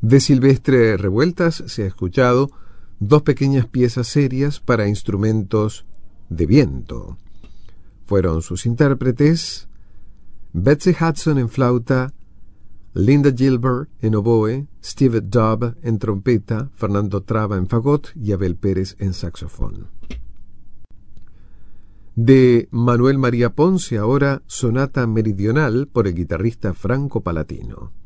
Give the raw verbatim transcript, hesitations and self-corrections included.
De Silvestre Revueltas se ha escuchado dos pequeñas piezas serias para instrumentos de viento. Fueron sus intérpretes Betsy Hudson en flauta, Linda Gilbert en oboe, Steve Dobb en trompeta, Fernando Traba en fagot y Abel Pérez en saxofón. De Manuel María Ponce ahora Sonata Meridional por el guitarrista Franco Palatino.